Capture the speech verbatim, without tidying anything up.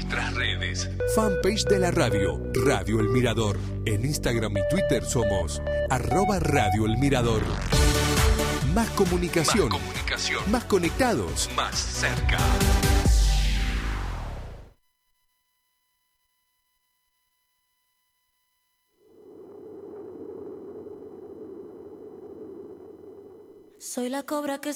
nuestras redes. Fanpage de la radio, Radio El Mirador. En Instagram y Twitter somos arroba Radio El Mirador. Más comunicación. Más comunicación. Más conectados. Más cerca. Soy la cobra que